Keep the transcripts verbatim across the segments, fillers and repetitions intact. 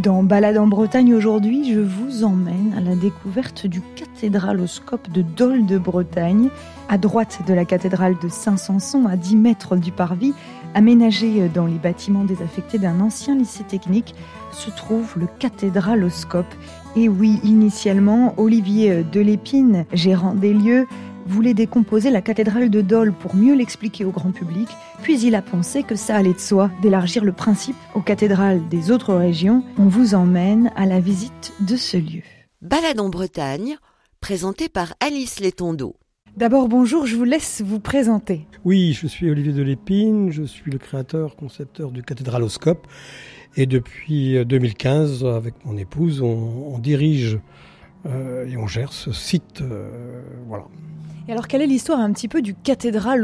Dans Balade en Bretagne aujourd'hui, je vous emmène à la découverte du cathédraloscope de Dol de Bretagne. À droite de la cathédrale de Saint-Sanson, à dix mètres du parvis, aménagé dans les bâtiments désaffectés d'un ancien lycée technique, se trouve le cathédraloscope. Et oui, initialement, Olivier Delépine, gérant des lieux, voulait décomposer la cathédrale de Dol pour mieux l'expliquer au grand public, puis il a pensé que ça allait de soi d'élargir le principe aux cathédrales des autres régions. On vous emmène à la visite de ce lieu. Balade en Bretagne, présentée par Alice Létondo. D'abord, bonjour, je vous laisse vous présenter. Oui, je suis Olivier Delépine, je suis le créateur, concepteur du cathédraloscope. Et depuis deux mille quinze, avec mon épouse, on, on dirige euh, et on gère ce site. Euh, voilà. Et alors, quelle est l'histoire un petit peu du cathédraloscope ?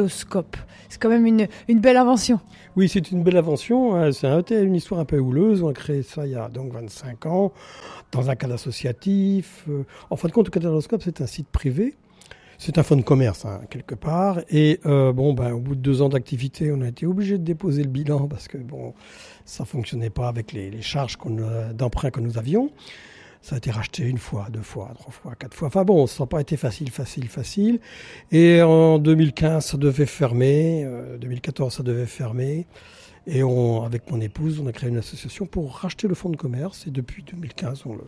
C'est quand même une, une belle invention. Oui, c'est une belle invention. C'est une histoire un peu houleuse. On a créé ça il y a donc vingt-cinq ans, dans un cadre associatif. En fin de compte, le cathédraloscope, c'est un site privé. C'est un fonds de commerce, hein, quelque part. Et euh, bon, ben, au bout de deux ans d'activité, on a été obligé de déposer le bilan parce que bon, ça ne fonctionnait pas avec les, les charges qu'on a, d'emprunt que nous avions. Ça a été racheté une fois, deux fois, trois fois, quatre fois. Enfin bon, ça n'a pas été facile, facile, facile. Et en deux mille quinze, ça devait fermer. Euh, deux mille quatorze, ça devait fermer. Et on, avec mon épouse, on a créé une association pour racheter le fonds de commerce. Et depuis deux mille quinze, on le...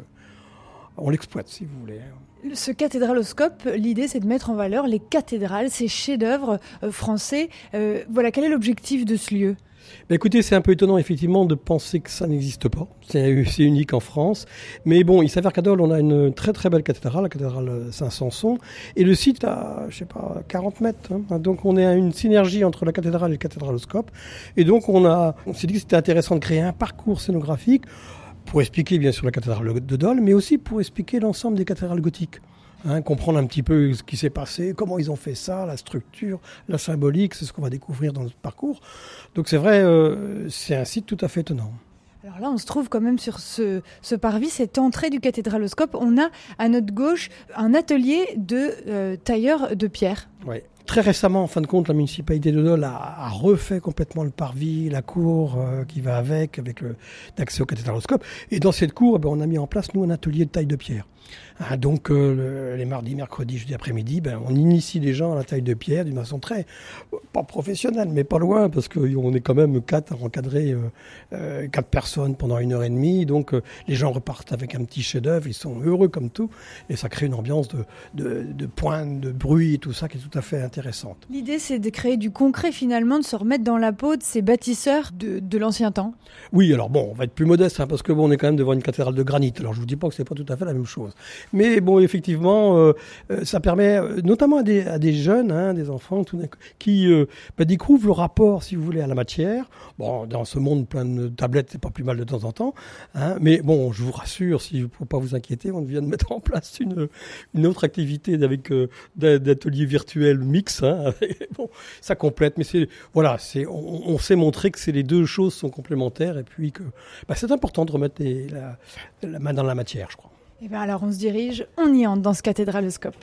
On l'exploite, si vous voulez. Ce cathédraloscope, l'idée, c'est de mettre en valeur les cathédrales, ces chefs-d'œuvre euh, français. Euh, voilà, quel est l'objectif de ce lieu ? Ben écoutez, c'est un peu étonnant, effectivement, de penser que ça n'existe pas. C'est, c'est unique en France. Mais bon, il s'avère qu'à Dol, on a une très très belle cathédrale, la cathédrale Saint-Sanson. Et le site a, je sais pas, quarante mètres. Hein. Donc on est à une synergie entre la cathédrale et le cathédraloscope. Et donc on, a, on s'est dit que c'était intéressant de créer un parcours scénographique pour expliquer bien sûr la cathédrale de Dol, mais aussi pour expliquer l'ensemble des cathédrales gothiques. Hein, comprendre un petit peu ce qui s'est passé, comment ils ont fait ça, la structure, la symbolique, c'est ce qu'on va découvrir dans notre parcours. Donc c'est vrai, euh, c'est un site tout à fait étonnant. Alors là, on se trouve quand même sur ce, ce parvis, cette entrée du cathédraloscope. On a à notre gauche un atelier de euh, tailleur de pierre. Oui. Très récemment, en fin de compte, la municipalité de Dol a, a refait complètement le parvis, la cour euh, qui va avec, avec le, l'accès au cathédraloscope. Et dans cette cour, eh ben, on a mis en place, nous, un atelier de taille de pierre. Hein, donc, euh, le, les mardis, mercredis, jeudi après-midi, ben, on initie les gens à la taille de pierre d'une façon très, pas professionnelle, mais pas loin, parce qu'on est quand même quatre à encadrer euh, euh, quatre personnes pendant une heure et demie. Donc, euh, les gens repartent avec un petit chef-d'œuvre, ils sont heureux comme tout, et ça crée une ambiance de, de, de pointe, de bruit et tout ça qui est tout à fait intéressante. L'idée, c'est de créer du concret, finalement, de se remettre dans la peau de ces bâtisseurs de, de l'ancien temps. Oui, alors bon, on va être plus modeste, hein, parce que bon, on est quand même devant une cathédrale de granit. Alors, je vous dis pas que c'est pas tout à fait la même chose. Mais bon, effectivement, euh, ça permet, notamment à des, à des jeunes, hein, des enfants, tout d'un coup, qui euh, bah, découvrent le rapport, si vous voulez, à la matière. Bon, dans ce monde plein de tablettes, c'est pas plus mal de temps en temps. Hein, mais bon, je vous rassure, si, pour pas vous inquiéter, on vient de mettre en place une, une autre activité avec euh, d'ateliers virtuels mix. Hein, bon, ça complète, mais c'est voilà, c'est on, on sait montrer que c'est les deux choses sont complémentaires et puis que bah, c'est important de remettre les, la, la main dans la matière, je crois. Et bien alors on se dirige, on y entre dans ce cathédraloscope.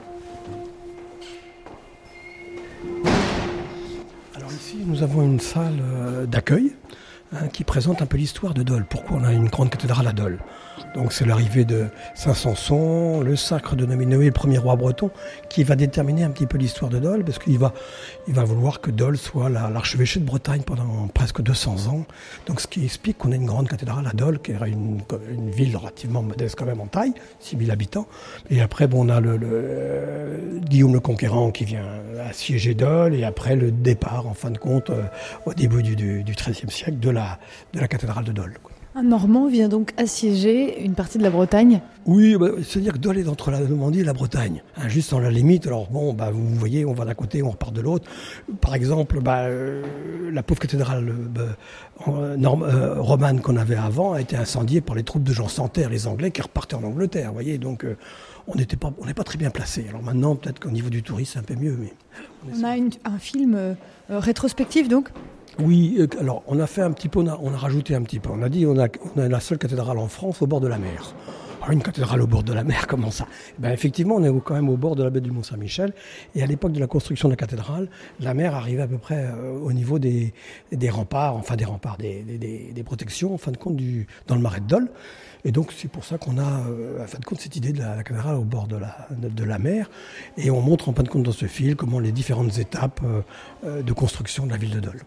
Alors ici, nous avons une salle euh, d'accueil hein, qui présente un peu l'histoire de Dol. Pourquoi on a une grande cathédrale à Dol ? Donc c'est l'arrivée de Saint-Sanson, le sacre de Noé, le premier roi breton, qui va déterminer un petit peu l'histoire de Dol, parce qu'il va, il va vouloir que Dol soit la, l'archevêché de Bretagne pendant presque deux cents ans. Donc ce qui explique qu'on a une grande cathédrale à Dol, qui est une, une ville relativement modeste quand même en taille, six mille habitants. Et après, bon, on a le, le euh, Guillaume le Conquérant qui vient assiéger Dol, et après le départ, en fin de compte, euh, au début du, du, du treizième siècle, de la, de la cathédrale de Dol, quoi. Un Normand vient donc assiéger une partie de la Bretagne. Oui, bah, c'est-à-dire que Dol est entre la Normandie et la Bretagne, hein, juste dans la limite. Alors bon, bah, vous voyez, on va d'un côté, on repart de l'autre. Par exemple, bah, euh, la pauvre cathédrale euh, norm, euh, romane qu'on avait avant a été incendiée par les troupes de Jean sans Terre, les Anglais, qui repartaient en Angleterre. Vous voyez, donc euh, on n'était pas, on n'est pas très bien placé. Alors maintenant, peut-être qu'au niveau du tourisme, c'est un peu mieux, mais on, on a une, un film euh, rétrospectif donc. Oui, alors on a fait un petit peu, on a, on a rajouté un petit peu. On a dit on a, on a la seule cathédrale en France au bord de la mer. Alors, une cathédrale au bord de la mer, comment ça? Ben, effectivement, on est quand même au bord de la baie du Mont-Saint-Michel. Et à l'époque de la construction de la cathédrale, la mer arrivait à peu près euh, au niveau des, des remparts, enfin des remparts, des, des, des protections, en fin de compte, du, dans le marais de Dole. Et donc, c'est pour ça qu'on a, euh, en fin de compte, cette idée de la, la cathédrale au bord de la, de, de la mer. Et on montre, en fin de compte, dans ce film, comment les différentes étapes euh, de construction de la ville de Dole.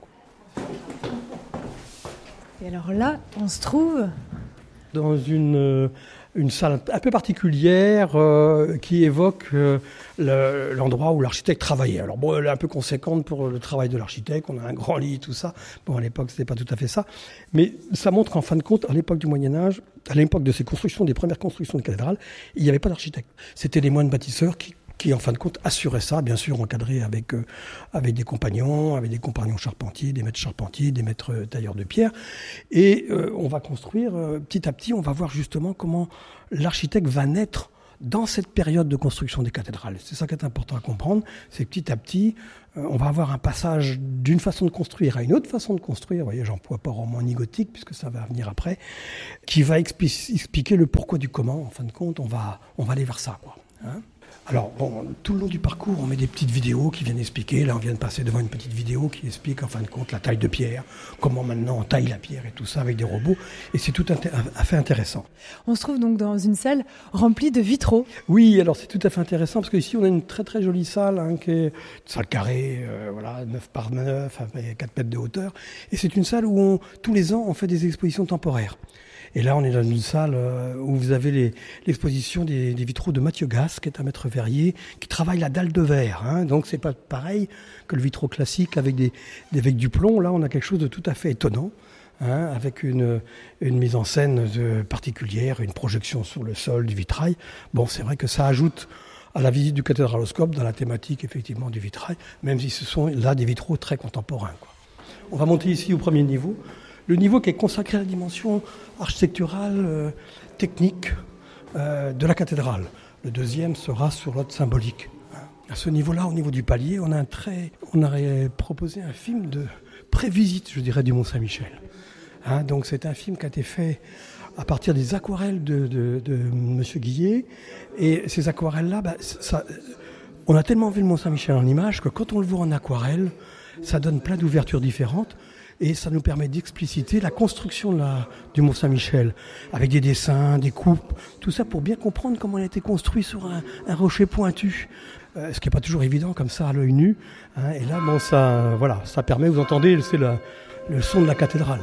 Et alors là, on se trouve dans une... Euh, une salle un peu particulière euh, qui évoque euh, le, l'endroit où l'architecte travaillait. Alors bon, elle est un peu conséquente pour le travail de l'architecte, on a un grand lit, tout ça. Bon, à l'époque, c'était pas tout à fait ça. Mais ça montre qu'en fin de compte, à l'époque du Moyen-Âge, à l'époque de ces constructions, des premières constructions de cathédrales, il n'y avait pas d'architecte. C'était les moines bâtisseurs qui qui en fin de compte assuraient ça, bien sûr encadrés avec, euh, avec des compagnons, avec des compagnons charpentiers, des maîtres charpentiers, des maîtres tailleurs de pierre. Et euh, on va construire, euh, petit à petit, on va voir justement comment l'architecte va naître dans cette période de construction des cathédrales. C'est ça qui est important à comprendre, c'est que petit à petit, euh, on va avoir un passage d'une façon de construire à une autre façon de construire. Vous voyez, j'emploie pas roman ni gothique, puisque ça va venir après, qui va expli- expliquer le pourquoi du comment. En fin de compte, on va, on va aller vers ça, quoi. Hein ? Alors, bon, tout le long du parcours, on met des petites vidéos qui viennent expliquer. Là, on vient de passer devant une petite vidéo qui explique, en fin de compte, la taille de pierre, comment maintenant on taille la pierre et tout ça avec des robots. Et c'est tout à fait intéressant. On se trouve donc dans une salle remplie de vitraux. Oui, alors c'est tout à fait intéressant parce qu'ici, on a une très très jolie salle, hein, qui est une salle carrée, euh, voilà, neuf par neuf, avec quatre mètres de hauteur. Et c'est une salle où, on, tous les ans, on fait des expositions temporaires. Et là, on est dans une salle où vous avez les, l'exposition des, des vitraux de Mathieu Gasse, qui est un maître verrier, qui travaille la dalle de verre. Hein. Donc, c'est pas pareil que le vitraux classique avec, des, avec du plomb. Là, on a quelque chose de tout à fait étonnant, hein, avec une, une mise en scène de, particulière, une projection sur le sol du vitrail. Bon, c'est vrai que ça ajoute à la visite du cathédraloscope dans la thématique, effectivement, du vitrail, même si ce sont là des vitraux très contemporains, quoi. On va monter ici au premier niveau. Le niveau qui est consacré à la dimension architecturale, euh, technique euh, de la cathédrale. Le deuxième sera sur l'ordre symbolique. À ce niveau-là, au niveau du palier, on a, un très, on a proposé un film de prévisite, je dirais, du Mont-Saint-Michel. Hein, donc c'est un film qui a été fait à partir des aquarelles de, de, de M. Guillet. Et ces aquarelles-là, bah, ça, on a tellement vu le Mont-Saint-Michel en image que quand on le voit en aquarelle, ça donne plein d'ouvertures différentes. Et ça nous permet d'expliciter la construction de la, du Mont-Saint-Michel, avec des dessins, des coupes, tout ça pour bien comprendre comment il a été construit sur un, un rocher pointu, euh, ce qui n'est pas toujours évident comme ça à l'œil nu. Hein, et là, bon, ça, voilà, ça permet, vous entendez, c'est la, le son de la cathédrale,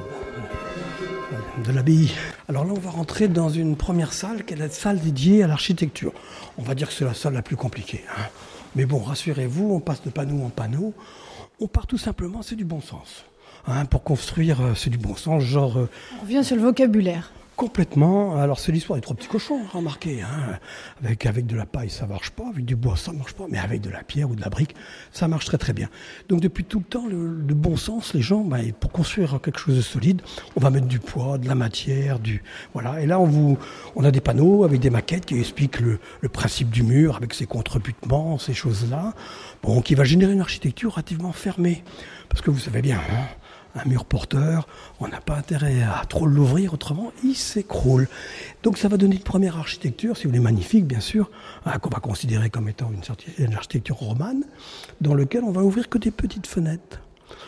de l'abbaye. Alors là, on va rentrer dans une première salle, qui est la salle dédiée à l'architecture. On va dire que c'est la salle la plus compliquée. Hein. Mais bon, rassurez-vous, on passe de panneau en panneau. On part tout simplement, c'est du bon sens. Hein, pour construire, c'est du bon sens, genre... Euh, On revient sur le vocabulaire. Complètement. Alors, c'est l'histoire des trois petits cochons, remarquez. Hein. Avec, avec de la paille, ça marche pas. Avec du bois, ça marche pas. Mais avec de la pierre ou de la brique, ça marche très très bien. Donc, depuis tout le temps, le, le bon sens, les gens, bah, pour construire quelque chose de solide, on va mettre du poids, de la matière, du... Voilà. Et là, on, vous, on a des panneaux avec des maquettes qui expliquent le, le principe du mur, avec ses contrebutements, ces choses-là. Bon, qui va générer une architecture relativement fermée. Parce que vous savez bien... Hein, un mur porteur, on n'a pas intérêt à trop l'ouvrir, autrement il s'écroule. Donc ça va donner une première architecture, si vous voulez, magnifique bien sûr, hein, qu'on va considérer comme étant une, une architecture romane, dans laquelle on va ouvrir que des petites fenêtres.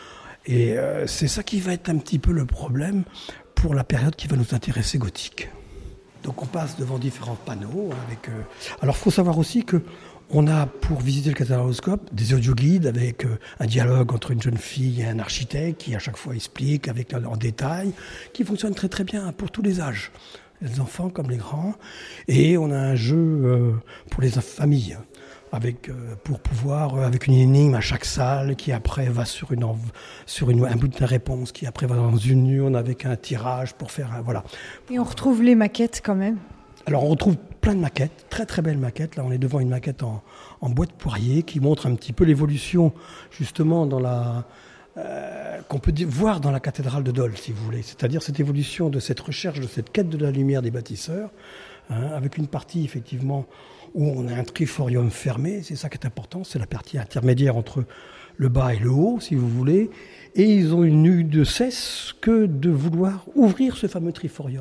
Et euh, c'est ça qui va être un petit peu le problème pour la période qui va nous intéresser gothique. Donc on passe devant différents panneaux. Avec, euh... Alors il faut savoir aussi que on a, pour visiter le cathédraloscope, des audioguides avec euh, un dialogue entre une jeune fille et un architecte qui, à chaque fois, explique avec, en détail, qui fonctionne très très bien pour tous les âges, les enfants comme les grands. Et on a un jeu euh, pour les familles, avec, euh, pour pouvoir, euh, avec une énigme à chaque salle, qui après va sur, une, sur une, un bout de réponse, qui après va dans une urne avec un tirage pour faire un... Voilà. Et on retrouve les maquettes quand même. Alors on retrouve plein de maquettes, très très belles maquettes. Là on est devant une maquette en, en bois de poirier qui montre un petit peu l'évolution justement dans la, euh, qu'on peut voir dans la cathédrale de Dole, si vous voulez. C'est-à-dire cette évolution de cette recherche, de cette quête de la lumière des bâtisseurs, hein, avec une partie effectivement où on a un triforium fermé, c'est ça qui est important, c'est la partie intermédiaire entre le bas et le haut, si vous voulez. Et ils ont eu de cesse que de vouloir ouvrir ce fameux triforium.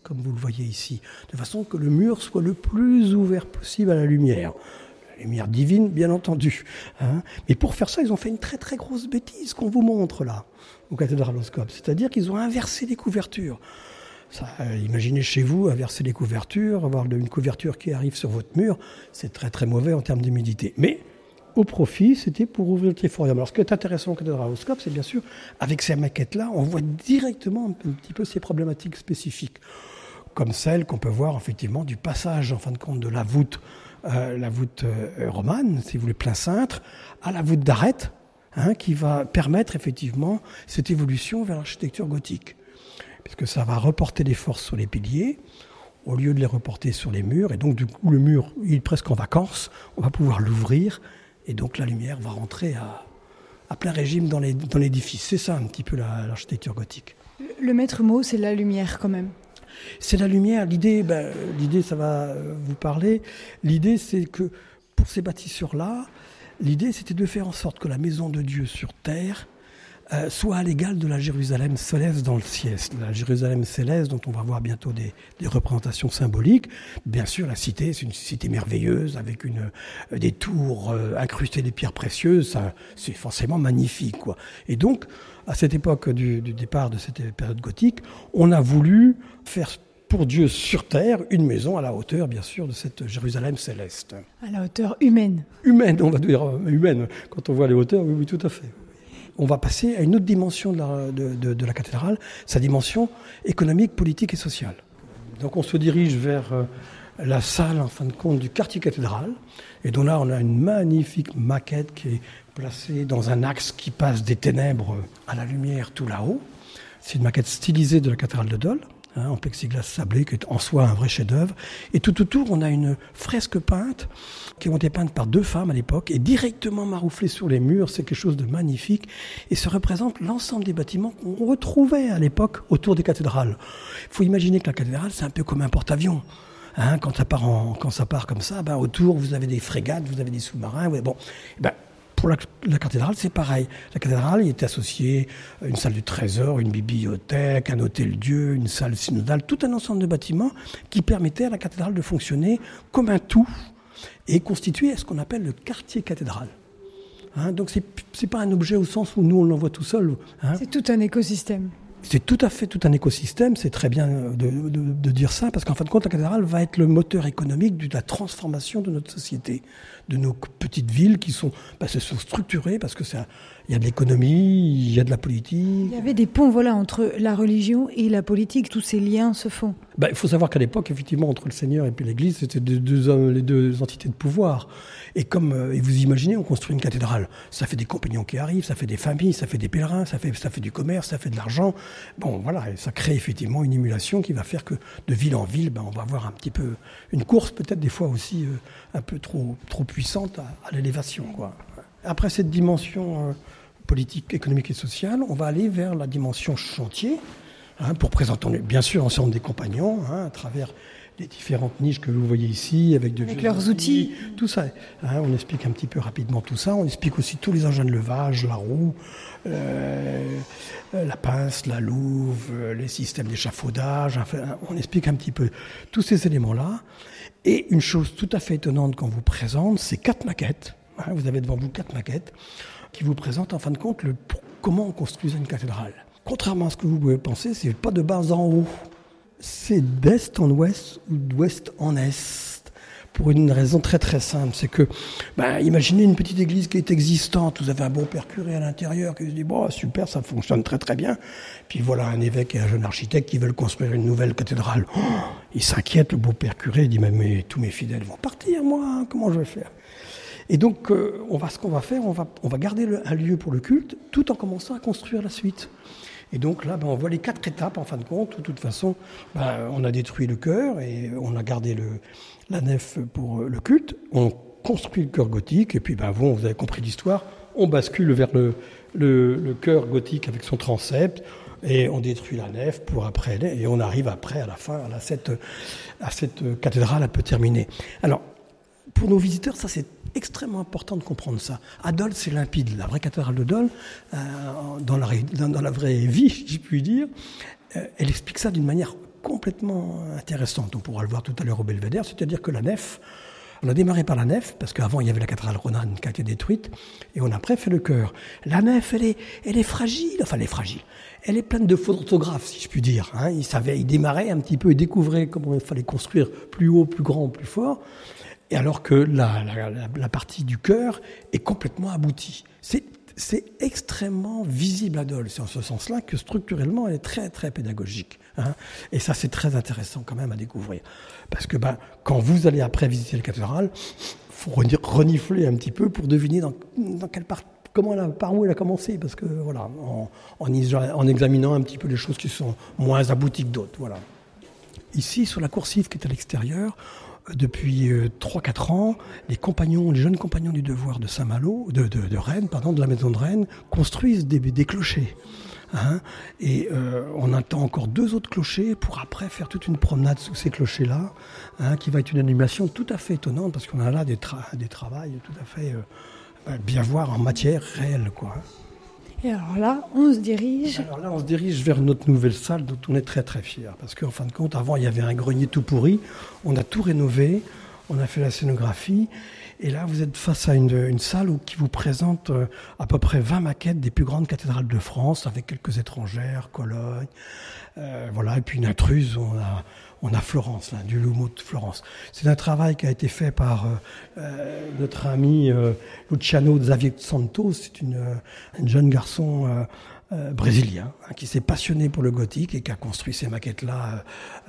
comme vous le voyez ici, de façon que le mur soit le plus ouvert possible à la lumière. La lumière divine, bien entendu. Hein. Mais pour faire ça, ils ont fait une très très grosse bêtise qu'on vous montre là, au cathédraloscope. C'est-à-dire qu'ils ont inversé les couvertures. Ça, euh, imaginez chez vous inverser les couvertures, avoir une couverture qui arrive sur votre mur, c'est très très mauvais en termes d'humidité. Mais au profit, c'était pour ouvrir le triforium. Alors ce qui est intéressant au cathédraloscope, c'est bien sûr, avec ces maquettes-là, on voit directement un petit peu ces problématiques spécifiques, comme celle qu'on peut voir effectivement du passage, en fin de compte, de la voûte, euh, la voûte euh, romane, si vous voulez, plein cintre, à la voûte d'arête, hein, qui va permettre effectivement cette évolution vers l'architecture gothique. Puisque ça va reporter les forces sur les piliers, au lieu de les reporter sur les murs. Et donc, du coup, le mur, il est presque en vacances. On va pouvoir l'ouvrir. Et donc, la lumière va rentrer à, à plein régime dans, les, dans l'édifice. C'est ça, un petit peu, la, l'architecture gothique. Le maître mot, c'est la lumière, quand même. C'est la lumière. L'idée, ben, l'idée, ça va vous parler. L'idée, c'est que, pour ces bâtisseurs-là, l'idée, c'était de faire en sorte que la maison de Dieu sur terre Euh, soit à l'égal de la Jérusalem céleste dans le ciel. La Jérusalem céleste dont on va voir bientôt des, des représentations symboliques. Bien sûr, la cité, c'est une cité merveilleuse avec une, euh, des tours euh, incrustées de pierres précieuses. Ça, c'est forcément magnifique, quoi. Et donc, à cette époque du, du départ de cette période gothique, on a voulu faire pour Dieu sur terre une maison à la hauteur, bien sûr, de cette Jérusalem céleste. À la hauteur humaine. Humaine, on va dire euh, humaine. Quand on voit les hauteurs, oui, oui, tout à fait. On va passer à une autre dimension de la, de, de, de la cathédrale, sa dimension économique, politique et sociale. Donc on se dirige vers euh, la salle, en fin de compte, du quartier cathédral. Et donc là, on a une magnifique maquette qui est placée dans un axe qui passe des ténèbres à la lumière tout là-haut. C'est une maquette stylisée de la cathédrale de Dole, hein, en plexiglas sablé, qui est en soi un vrai chef-d'œuvre. Et tout autour, on a une fresque peinte, qui ont été peintes par deux femmes à l'époque, et directement marouflées sur les murs. C'est quelque chose de magnifique. Et ça représente l'ensemble des bâtiments qu'on retrouvait à l'époque autour des cathédrales. Il faut imaginer que la cathédrale, c'est un peu comme un porte-avions. Hein, quand, ça part en, quand ça part comme ça, ben, autour, vous avez des frégates, vous avez des sous-marins. Ouais, bon, ben, pour la, la cathédrale, c'est pareil. La cathédrale, il est associé à une salle du trésor, une bibliothèque, un hôtel-dieu, une salle synodale, tout un ensemble de bâtiments qui permettaient à la cathédrale de fonctionner comme un tout et constituer ce qu'on appelle le quartier cathédral. Hein, donc c'est, c'est pas un objet au sens où nous on l'envoie tout seul. Hein. C'est tout un écosystème. C'est tout à fait tout un écosystème, c'est très bien de, de, de dire ça, parce qu'en fin de compte, la cathédrale va être le moteur économique de la transformation de notre société, de nos petites villes qui sont, bah, se sont structurées, parce que ça, il y a de l'économie, il y a de la politique. Il y avait des ponts, voilà, entre la religion et la politique, tous ces liens se font. Bah, il faut savoir qu'à l'époque, effectivement, entre le Seigneur et puis l'Église, c'était deux, deux, les deux entités de pouvoir. Et comme euh, et vous imaginez, on construit une cathédrale, ça fait des compagnons qui arrivent, ça fait des familles, ça fait des pèlerins, ça fait, ça fait du commerce, ça fait de l'argent. Bon, voilà, et ça crée effectivement une émulation qui va faire que de ville en ville, ben, on va avoir un petit peu une course, peut-être des fois aussi euh, un peu trop, trop puissante à, à l'élévation, quoi. Après cette dimension euh, politique, économique et sociale, on va aller vers la dimension chantier, hein, pour présenter bien sûr l'ensemble des compagnons, hein, à travers les différentes niches que vous voyez ici, avec, de avec leurs outils, tout ça. Hein, on explique un petit peu rapidement tout ça. On explique aussi tous les engins de levage, la roue, euh, la pince, la louve, les systèmes d'échafaudage. Enfin, on explique un petit peu tous ces éléments-là. Et une chose tout à fait étonnante qu'on vous présente, c'est quatre maquettes. Hein, vous avez devant vous quatre maquettes qui vous présentent en fin de compte le, comment on construisait une cathédrale. Contrairement à ce que vous pouvez penser, c'est pas de bas en haut. C'est d'est en ouest ou d'ouest en est, pour une raison très très simple, c'est que, ben, imaginez une petite église qui est existante, vous avez un beau père curé à l'intérieur qui se dit, bon, super, ça fonctionne très très bien, puis voilà un évêque et un jeune architecte qui veulent construire une nouvelle cathédrale. Oh, il s'inquiète, le beau père curé, il dit, mais, mais tous mes fidèles vont partir, moi, hein, comment je vais faire ? Et donc, euh, on va, ce qu'on va faire, on va, on va garder le, un lieu pour le culte, tout en commençant à construire la suite. Et donc là, ben, on voit les quatre étapes, en fin de compte. De toute façon, ben, on a détruit le chœur et on a gardé le, la nef pour le culte. On construit le chœur gothique et puis, ben, bon, vous avez compris l'histoire, on bascule vers le, le, le chœur gothique avec son transept et on détruit la nef pour après, et on arrive après, à la fin, à cette, à cette cathédrale un peu terminée. Alors, pour nos visiteurs, ça c'est extrêmement important de comprendre ça. À Dole, c'est limpide. La vraie cathédrale de Dole, euh, dans, la, dans, dans la vraie vie, si je puis dire, euh, elle explique ça d'une manière com- complètement intéressante. On pourra le voir tout à l'heure au Belvédère, c'est-à-dire que la nef, on a démarré par la nef, parce qu'avant il y avait la cathédrale romane qui a été détruite, et on a après fait le chœur. La nef, elle est, elle est fragile, enfin elle est fragile. Elle est pleine de fautes d'orthographe, si je puis dire. Hein. Il savait, il démarrait un petit peu, il découvrait comment il fallait construire plus haut, plus grand, plus fort. Et alors que la, la, la, la partie du chœur est complètement aboutie. C'est, c'est extrêmement visible à Dole. C'est en ce sens-là que structurellement, elle est très, très pédagogique. Hein. Et ça, c'est très intéressant quand même à découvrir. Parce que ben, quand vous allez après visiter la cathédrale, il faut renifler un petit peu pour deviner dans, dans quelle partie, comment elle a, par où elle a commencé, parce que voilà, en, en, en examinant un petit peu les choses qui sont moins abouties que d'autres. Voilà. Ici, sur la coursive qui est à l'extérieur, depuis euh, trois quatre ans, les compagnons, les jeunes compagnons du devoir de Saint-Malo, de, de, de Rennes, pardon, de la maison de Rennes, construisent des, des clochers. Hein, et euh, on attend encore deux autres clochers pour après faire toute une promenade sous ces clochers-là, hein, qui va être une animation tout à fait étonnante, parce qu'on a là des, tra- des travails tout à fait... Euh, bien voir en matière réelle, quoi. Et alors là, on se dirige... Alors là, on se dirige vers notre nouvelle salle dont on est très très fiers. Parce qu'en fin de compte, avant, il y avait un grenier tout pourri. On a tout rénové, on a fait la scénographie. Et là, vous êtes face à une, une salle où, qui vous présente euh, à peu près vingt maquettes des plus grandes cathédrales de France, avec quelques étrangères, Cologne, euh, voilà, et puis une intruse, on a, on a Florence, là, du Lumo de Florence. C'est un travail qui a été fait par euh, euh, notre ami euh, Luciano Xavier Santos, c'est une, un jeune garçon euh, euh, brésilien, hein, qui s'est passionné pour le gothique et qui a construit ces maquettes-là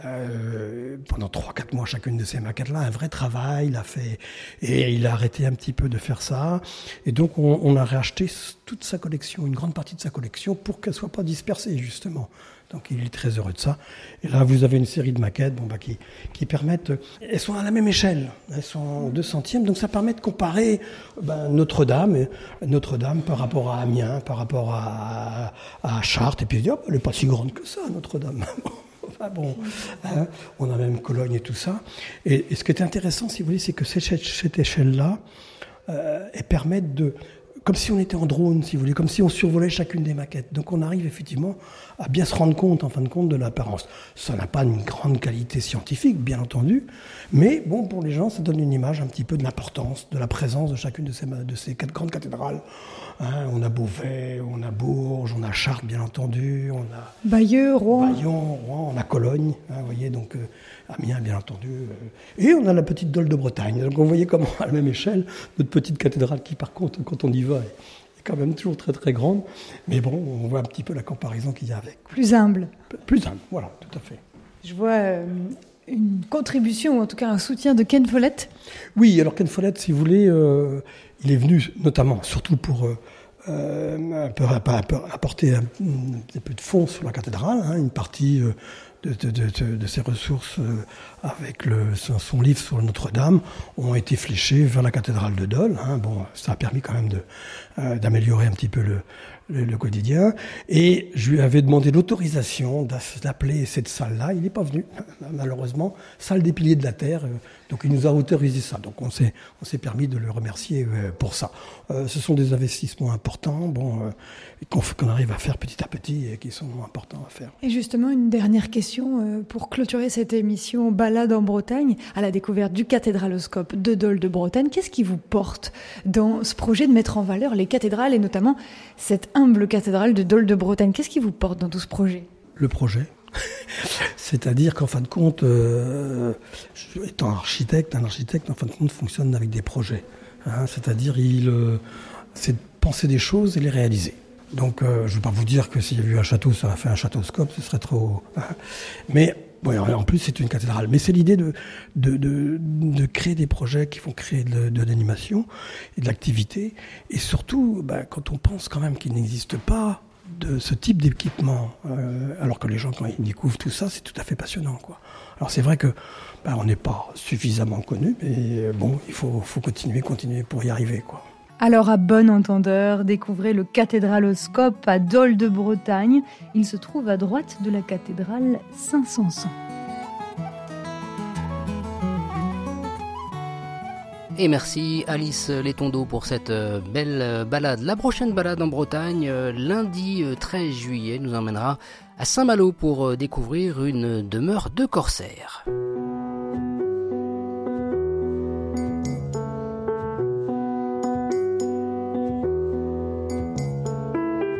euh, pendant trois quatre mois, chacune de ces maquettes-là, un vrai travail, il a fait, et il a arrêté un petit peu de faire ça, et donc on, on a racheté toute sa collection, une grande partie de sa collection, pour qu'elle soit pas dispersée, justement. Donc il est très heureux de ça. Et là, vous avez une série de maquettes bon, bah, qui, qui permettent... Elles sont à la même échelle, elles sont deux centièmes, donc ça permet de comparer bah, Notre-Dame, Notre-Dame par rapport à Amiens, par rapport à, à Chartres, et puis oh, elle n'est pas si grande que ça, Notre-Dame. Enfin bon, hein, on a même Cologne et tout ça. Et, et ce qui est intéressant, si vous voulez, c'est que cette, cette échelle-là, euh, elle permet de... Comme si on était en drone, si vous voulez, comme si on survolait chacune des maquettes. Donc on arrive effectivement à bien se rendre compte, en fin de compte, de l'apparence. Ça n'a pas une grande qualité scientifique, bien entendu, mais bon, pour les gens, ça donne une image un petit peu de l'importance, de la présence de chacune de ces, de ces quatre grandes cathédrales. Hein, on a Beauvais, on a Bourges, on a Chartres, bien entendu, on a Bayeux, Rouen, Bayonne, Rouen, on a Cologne, hein, vous voyez, donc euh, Amiens, bien entendu, euh, et on a la petite Dole de Bretagne. Donc on voyait comment, à la même échelle, notre petite cathédrale qui, par contre, quand on y va, est, est quand même toujours très très grande, mais bon, on voit un petit peu la comparaison qu'il y a avec. Plus humble. Plus humble, voilà, tout à fait. Je vois euh, une contribution, ou en tout cas un soutien de Ken Follett. Oui, alors Ken Follett, si vous voulez, euh, il est venu notamment, surtout pour euh, euh, un peu, un peu, apporter un, un peu de fonds sur la cathédrale, hein, une partie euh, de, de, de, de ses ressources euh, avec le, son, son livre sur Notre-Dame ont été fléchées vers la cathédrale de Dole. Hein. Bon, ça a permis quand même de, euh, d'améliorer un petit peu le, le, le quotidien. Et je lui avais demandé l'autorisation d'appeler cette salle-là. Il n'est pas venu, malheureusement. Salle des piliers de la terre. Donc il nous a autorisé ça. Donc on s'est, on s'est permis de le remercier pour ça. Euh, ce sont des investissements importants, bon, euh, qu'on, qu'on arrive à faire petit à petit et qui sont importants à faire. Et justement, une dernière question euh, pour clôturer cette émission Balade en Bretagne, à la découverte du cathédraloscope de Dole de Bretagne. Qu'est-ce qui vous porte dans ce projet de mettre en valeur les cathédrales et notamment cette humble cathédrale de Dole de Bretagne? Qu'est-ce qui vous porte dans tout ce projet? Le projet. C'est-à-dire qu'en fin de compte, euh, étant architecte, un architecte, en fin de compte, fonctionne avec des projets. Hein, c'est-à-dire, il, euh, c'est de penser des choses et les réaliser. Donc, euh, je ne vais pas vous dire que s'il y avait eu un château, ça aurait fait un châteauscope, ce serait trop... Hein. Mais, ouais, en plus, c'est une cathédrale. Mais c'est l'idée de, de, de, de créer des projets qui vont créer de, de l'animation et de l'activité. Et surtout, bah, quand on pense quand même qu'il n'existe pas de ce type d'équipement, euh, alors que les gens, quand ils découvrent tout ça, c'est tout à fait passionnant, quoi. Alors c'est vrai que ben, on n'est pas suffisamment connu, mais bon, il faut, faut continuer, continuer pour y arriver, quoi. Alors à bon entendeur, découvrez le cathédraloscope à Dole de Bretagne. Il se trouve à droite de la cathédrale Saint-Sanson. Et merci Alice Letondo pour cette belle balade. La prochaine balade en Bretagne, lundi treize juillet, nous emmènera à Saint-Malo pour découvrir une demeure de corsaires.